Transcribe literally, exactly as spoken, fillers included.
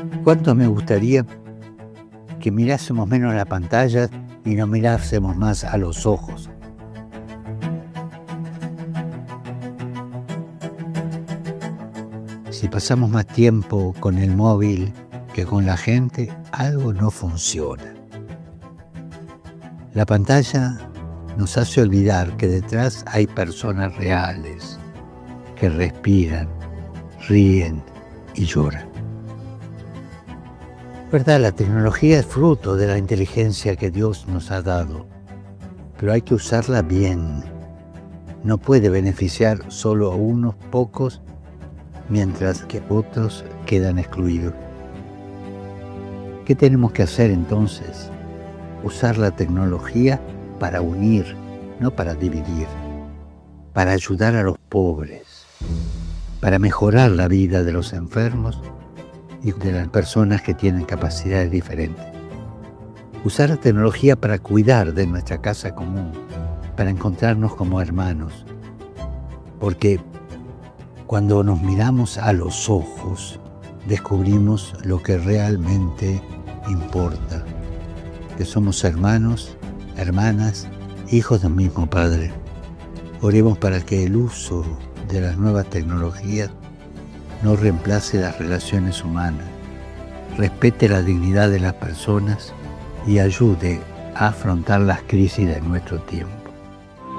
¿Cuánto me gustaría que mirásemos menos la pantalla y nos mirásemos más a los ojos? Si pasamos más tiempo con el móvil que con la gente, algo no funciona. La pantalla nos hace olvidar que detrás hay personas reales que respiran, ríen y lloran. ¿Verdad? La tecnología es fruto de la inteligencia que Dios nos ha dado, pero hay que usarla bien. No puede beneficiar solo a unos pocos, mientras que otros quedan excluidos. ¿Qué tenemos que hacer entonces? Usar la tecnología para unir, no para dividir, para ayudar a los pobres, para mejorar la vida de los enfermos y de las personas que tienen capacidades diferentes. Usar la tecnología para cuidar de nuestra casa común, para encontrarnos como hermanos. Porque cuando nos miramos a los ojos, descubrimos lo que realmente importa, que somos hermanos, hermanas, hijos del mismo Padre. Oremos para que el uso de las nuevas tecnologías no reemplace las relaciones humanas, respete la dignidad de las personas y ayude a afrontar las crisis de nuestro tiempo.